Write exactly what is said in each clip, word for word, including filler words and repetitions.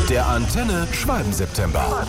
Der Antenne Schwalben-September.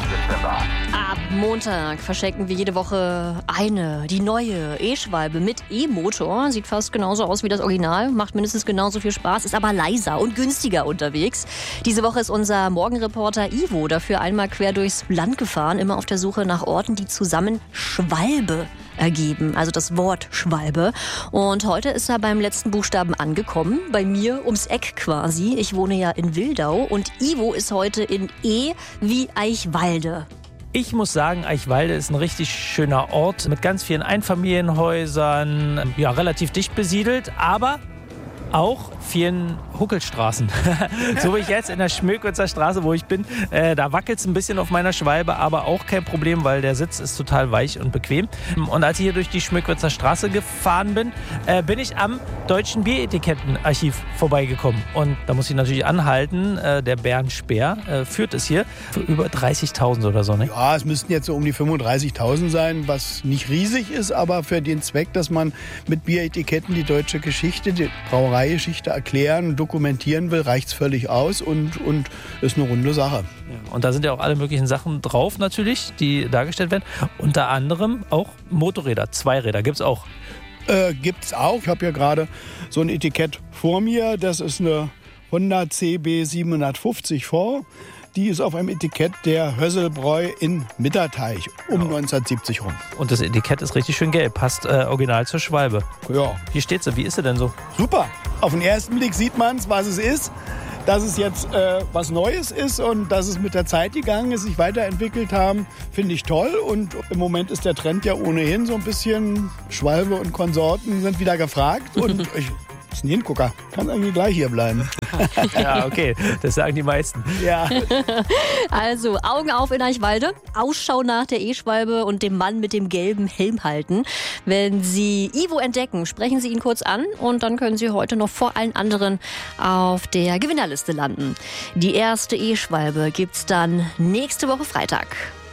Ab Montag verschenken wir jede Woche eine, die neue E-Schwalbe mit E-Motor. Sieht fast genauso aus wie das Original, macht mindestens genauso viel Spaß, ist aber leiser und günstiger unterwegs. Diese Woche ist unser Morgenreporter Ivo dafür einmal quer durchs Land gefahren, immer auf der Suche nach Orten, die zusammen Schwalbe ergeben, also das Wort Schwalbe. Und heute ist er beim letzten Buchstaben angekommen, bei mir ums Eck quasi. Ich wohne ja in Wildau und Ivo ist heute in E wie Eichwalde. Ich muss sagen, Eichwalde ist ein richtig schöner Ort mit ganz vielen Einfamilienhäusern, ja, relativ dicht besiedelt, aber auch vielen Huckelstraßen. So wie ich jetzt in der Schmökwitzer Straße, wo ich bin, äh, da wackelt es ein bisschen auf meiner Schwalbe, aber auch kein Problem, weil der Sitz ist total weich und bequem. Und als ich hier durch die Schmökwitzer Straße gefahren bin, äh, bin ich am Deutschen Bieretikettenarchiv vorbeigekommen. Und da muss ich natürlich anhalten, äh, der Bernd Speer äh, führt es hier für über dreißigtausend oder so, ne? Ja, es müssten jetzt so um die fünfunddreißigtausend sein, was nicht riesig ist, aber für den Zweck, dass man mit Bieretiketten die deutsche Geschichte, die Brauereigeschichte erklären, dokumentieren will, reicht es völlig aus und, und ist eine runde Sache. Ja, und da sind ja auch alle möglichen Sachen drauf natürlich, die dargestellt werden. Unter anderem auch Motorräder, Zweiräder gibt es auch. Äh, gibt's auch. Ich habe ja gerade so ein Etikett vor mir. Das ist eine Honda C B siebenhundertfünfzig V. Die ist auf einem Etikett der Hösselbräu in Mitterteich um ja. neunzehnhundertsiebzig rum. Und das Etikett ist richtig schön gelb, passt äh, original zur Schwalbe. Ja. Hier steht sie, wie ist sie denn so? Super. Auf den ersten Blick sieht man es, was es ist. Dass es jetzt äh, was Neues ist und dass es mit der Zeit gegangen ist, sich weiterentwickelt haben, finde ich toll. Und im Moment ist der Trend ja ohnehin so ein bisschen, Schwalbe und Konsorten sind wieder gefragt. Und ich, das ist ein Hingucker, kann eigentlich gleich hier bleiben. Ja, okay, das sagen die meisten. Ja. Also Augen auf in Eichwalde, Ausschau nach der E-Schwalbe und dem Mann mit dem gelben Helm halten. Wenn Sie Ivo entdecken, sprechen Sie ihn kurz an und dann können Sie heute noch vor allen anderen auf der Gewinnerliste landen. Die erste E-Schwalbe gibt's dann nächste Woche Freitag.